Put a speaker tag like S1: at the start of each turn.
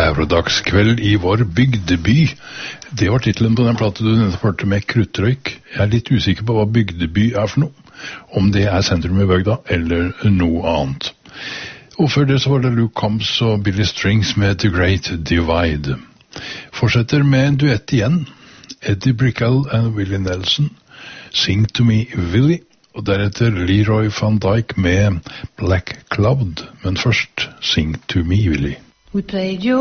S1: Laurdagskveld i vår bygdeby. Det var titelen på den plate du nettopp hørte med Kruttrøyk. Jeg litt usikker på hva bygdeby for noe. Om det sentrum i bygda, eller noe annet. Og før det så var det Luke Combs og Billy Strings med The Great Divide. Fortsetter med en duett igjen. Eddie Brickell og Willie Nelson. Sing to me, Willie. Og deretter Leroy Van Dyke med Black Cloud. Men først Sing to me, Willie.
S2: We played your